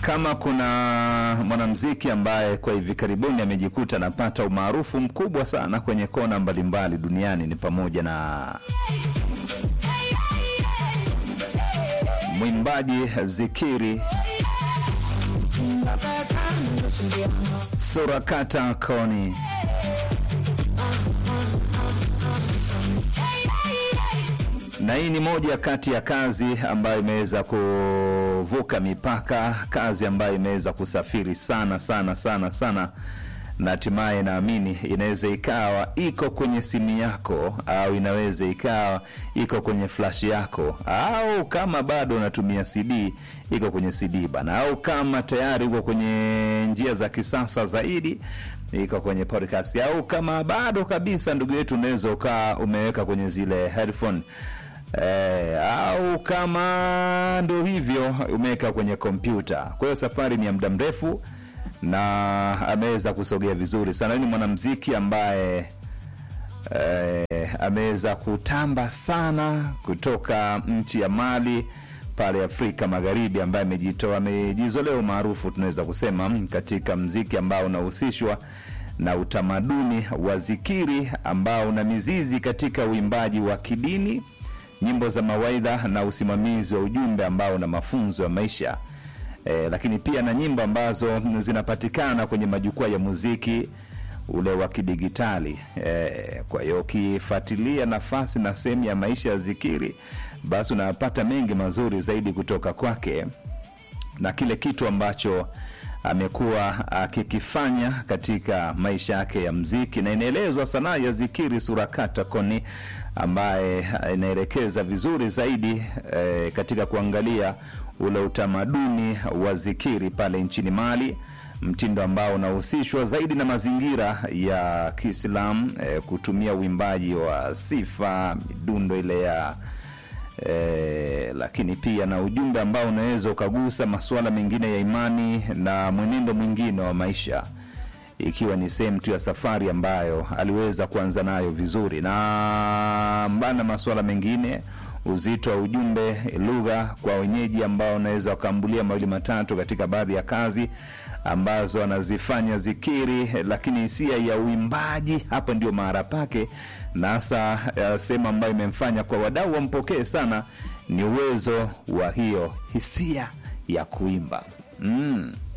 Kama kuna mwanamuziki ambaye kwa hivi karibuni amejikuta anapata umaarufu mkubwa sana kwenye kona mbalimbali duniani, ni pamoja na mwimbaji Zikiri Surakata Koni. Na hii ni moja kati ya kazi ambayo imeweza kuvuka mipaka, kazi ambayo imeweza kusafiri sana sana sana sana, na hatimaye naamini inaweza ikawa iko kwenye simu yako, au inaweza ikawa iko kwenye flash yako, au kama bado unatumia CD iko kwenye CD bana, au kama tayari uko kwenye njia za kisasa zaidi iko kwenye podcast, au kama bado kabisa ndugu yetu unaweza ukaa umeweka kwenye zile headphone, au kama ndio hivyo umeweka kwenye kompyuta. Kwa hiyo safari ni ya muda mrefu na ameweza kusogea vizuri sana. Ni mwanamuziki ambaye ameweza kutamba sana kutoka nchi ya Mali pale Afrika Magharibi, ambaye amejizolea umaarufu tunaweza kusema katika muziki ambao unahusishwa na utamaduni wa Zikiri, ambao una mizizi katika uimbaji wa kidini, nyimbo za mawaidha na usimamizi wa ujumbe ambao na mafunzo ya maisha. Lakini pia na nyimbo ambazo zinapatikana kwenye majukwaa ya muziki ule wa kidigitali. Kwa hiyo ukifuatilia nafasi na sehemu ya maisha ya Zikiri, basi unapata mengi mazuri zaidi kutoka kwake na kile kitu ambacho amekuwa akikifanya katika maisha yake ya muziki. Na inaelezwa sanaa ya Zikiri Surakata Koni, ambaye inaelekeza vizuri zaidi katika kuangalia ule utamaduni wa Zikiri pale nchini Mali, mtindo ambao unahusishwa zaidi na mazingira ya Kiislamu, kutumia uimbaji wa sifa, midundo ile ya lakini pia na ujumbe ambao unaweza ukagusa masuala mengine ya imani na mwenendo mwingine wa maisha, ikiwa ni sehemu tu ya safari ambayo aliweza kuanza nayo vizuri. Na mbana masuala mengine, uzito wa ujumbe, lugha kwa wenyeji ambao unaweza kuambulia mawili matatu katika baadhi ya kazi ambazo anazifanya Zikiri, lakini hisia ya uimbaji hapa ndio mahara pake, na hasa sema ambayo imemfanya kwa wadau wampokee sana ni uwezo wa hiyo hisia ya kuimba.